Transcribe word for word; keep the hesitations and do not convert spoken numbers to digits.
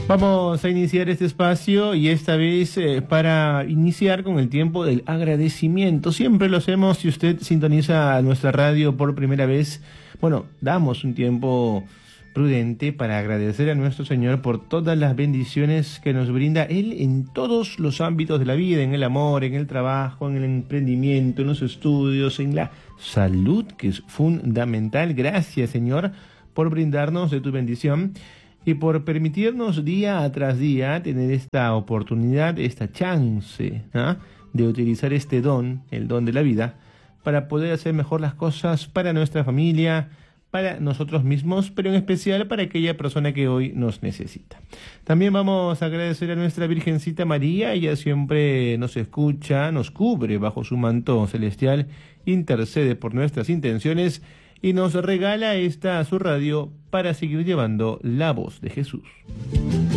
Vamos a iniciar este espacio y esta vez eh, para iniciar con el tiempo del agradecimiento. Siempre lo hacemos si usted sintoniza nuestra radio por primera vez. Bueno, damos un tiempo prudente para agradecer a nuestro Señor por todas las bendiciones que nos brinda Él en todos los ámbitos de la vida, en el amor, en el trabajo, en el emprendimiento, en los estudios, en la salud, que es fundamental. Gracias, Señor, por brindarnos de tu bendición y por permitirnos día tras día tener esta oportunidad, esta chance, ¿eh? de utilizar este don, el don de la vida, para poder hacer mejor las cosas para nuestra familia, para nosotros mismos, pero en especial para aquella persona que hoy nos necesita. También vamos a agradecer a nuestra Virgencita María. Ella siempre nos escucha, nos cubre bajo su manto celestial, intercede por nuestras intenciones y nos regala esta su radio para seguir llevando la voz de Jesús.